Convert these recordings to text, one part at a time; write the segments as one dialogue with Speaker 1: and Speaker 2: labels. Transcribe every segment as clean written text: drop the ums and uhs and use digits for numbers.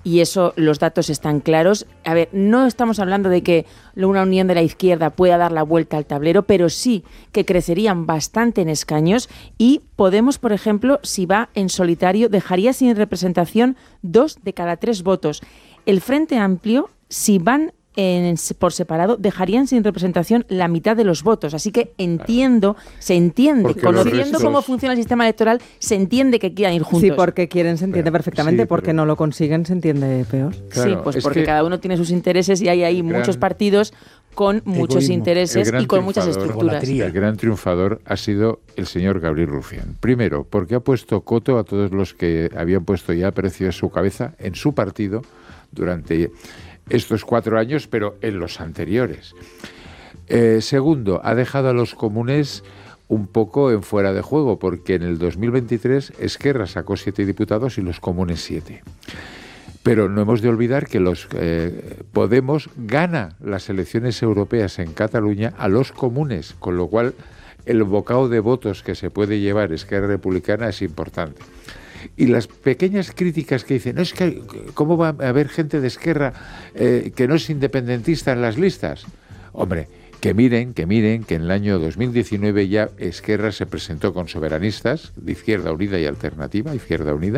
Speaker 1: y eso, los datos están claros. A ver, no estamos hablando de que una unión de la izquierda pueda dar la vuelta al tablero, pero sí que crecerían bastante en escaños, y Podemos, por ejemplo, si va en solitario, dejaría sin representación 2 de cada 3 votos. El Frente Amplio, si van por separado, dejarían sin representación la mitad de los votos. Así que se entiende,
Speaker 2: porque
Speaker 1: conociendo cómo funciona el sistema electoral, se entiende que quieran ir juntos.
Speaker 3: Sí, porque quieren, se entiende perfectamente,
Speaker 2: sí,
Speaker 3: porque no lo consiguen, se entiende peor.
Speaker 2: Claro,
Speaker 1: sí, pues porque cada uno tiene sus intereses y hay ahí muchos partidos con muchos intereses y con muchas estructuras.
Speaker 2: El gran triunfador ha sido el señor Gabriel Rufián. Primero, porque ha puesto coto a todos los que habían puesto ya precio a su cabeza en su partido durante estos 4 años, pero en los anteriores. Segundo, ha dejado a los comunes un poco en fuera de juego, porque en el 2023 Esquerra sacó 7 diputados y los comunes 7. Pero no hemos de olvidar que los Podemos gana las elecciones europeas en Cataluña a los comunes, con lo cual el bocado de votos que se puede llevar Esquerra Republicana es importante. Y las pequeñas críticas que dicen, no, es que ¿cómo va a haber gente de Esquerra que no es independentista en las listas? Hombre, que miren que en el año 2019 ya Esquerra se presentó con soberanistas de Izquierda Unida y Alternativa, Izquierda Unida,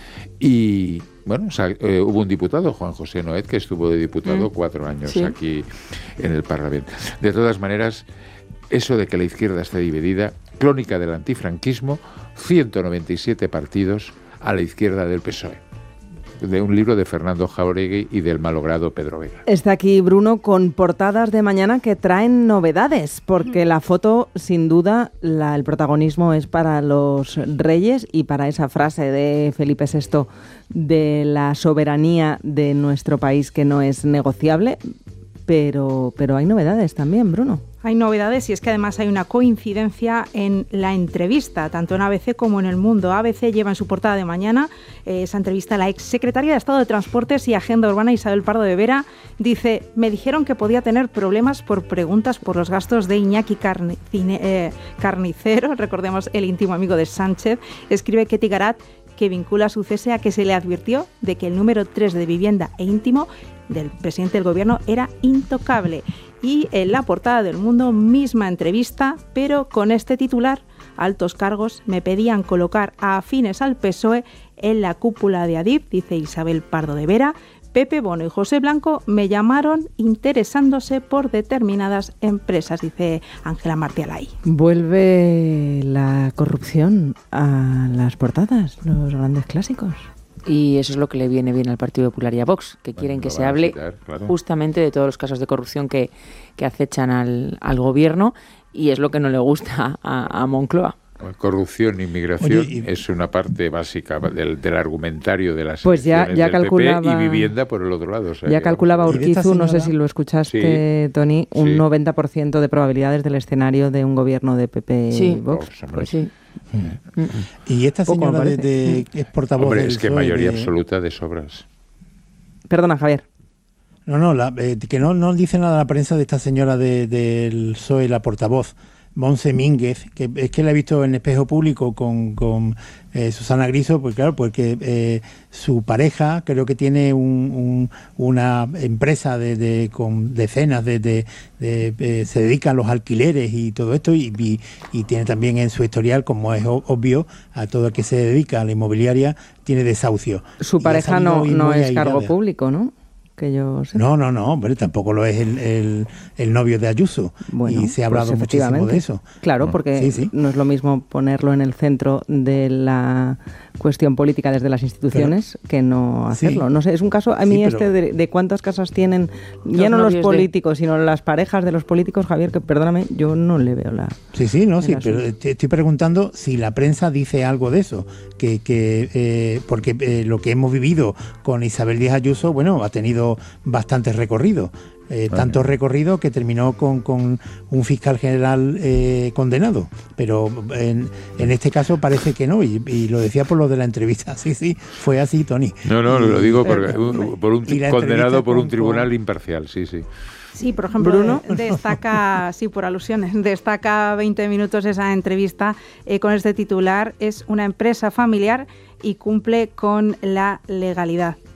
Speaker 2: y bueno, hubo un diputado, Juan José Noet, que estuvo de diputado 4 años aquí en el Parlamento. De todas maneras, eso de que la izquierda esté dividida, crónica del antifranquismo, 197 partidos a la izquierda del PSOE. De un libro de Fernando Jauregui y del malogrado Pedro Vega.
Speaker 3: Está aquí Bruno con portadas de mañana que traen novedades, porque la foto, sin duda, el protagonismo es para los reyes y para esa frase de Felipe VI de la soberanía de nuestro país que no es negociable, pero hay novedades también, Bruno.
Speaker 4: Hay novedades, y es que además hay una coincidencia en la entrevista, tanto en ABC como en El Mundo. ABC lleva en su portada de mañana esa entrevista a la exsecretaria de Estado de Transportes y Agenda Urbana, Isabel Pardo de Vera. Dice, me dijeron que podía tener problemas por preguntas por los gastos de Iñaki Carnicero, recordemos el íntimo amigo de Sánchez. Escribe Ketty Garat, que vincula su cese a que se le advirtió de que el número 3 de vivienda e íntimo del presidente del gobierno era intocable. Y en la portada del Mundo, misma entrevista, pero con este titular: altos cargos me pedían colocar a afines al PSOE en la cúpula de Adif, dice Isabel Pardo de Vera. Pepe Bono y José Blanco me llamaron interesándose por determinadas empresas, dice Ángela Martialay.
Speaker 3: Vuelve la corrupción a las portadas, los grandes clásicos.
Speaker 1: Y eso es lo que le viene bien al Partido Popular y a Vox, que quieren que se hable justamente de todos los casos de corrupción que acechan al gobierno, y es lo que no le gusta a Moncloa.
Speaker 2: Corrupción, inmigración es una parte básica del argumentario de las
Speaker 3: pues ya
Speaker 2: del
Speaker 3: calculaba,
Speaker 2: PP, y vivienda por el otro lado. O sea,
Speaker 3: ya calculaba Urquizu, no sé si lo escuchaste, Tony, un 90% de probabilidades del escenario de un gobierno de PP y Vox.
Speaker 1: Pues sí.
Speaker 5: Y esta señora de es portavoz
Speaker 2: Hombre,
Speaker 5: del
Speaker 2: es que
Speaker 5: PSOE
Speaker 2: mayoría absoluta de sobras.
Speaker 3: Perdona, Javier.
Speaker 5: No, que no dice nada la prensa de esta señora del PSOE, la portavoz, Montse Mínguez, que es que la he visto en Espejo Público con Susana Griso, pues claro, porque su pareja creo que tiene una empresa con decenas se dedican a los alquileres y todo esto, y tiene también en su historial, como es obvio, a todo el que se dedica a la inmobiliaria, tiene desahucio.
Speaker 3: Su pareja no es cargo público, ¿no? Que yo sé.
Speaker 5: No, hombre, tampoco lo es el novio de Ayuso. Bueno, y se ha hablado muchísimo de eso.
Speaker 3: Claro, porque no es lo mismo ponerlo en el centro de la cuestión política desde las instituciones que no hacerlo. No sé, es un caso, a mí de cuántas casas tienen, ya no los políticos, sino las parejas de los políticos, Javier, que perdóname, yo no le veo la...
Speaker 5: pero te estoy preguntando si la prensa dice algo de eso, porque lo que hemos vivido con Isabel Díaz Ayuso, bueno, ha tenido bastante recorrido. Tanto recorrido que terminó con un fiscal general condenado, pero en este caso parece que no, y lo decía por lo de la entrevista. Sí, fue así, Tony.
Speaker 2: No, lo digo por un condenado por un tribunal imparcial, sí.
Speaker 4: Sí, por ejemplo, Bruno destaca, por alusiones, destaca 20 minutos esa entrevista con este titular: es una empresa familiar y cumple con la legalidad.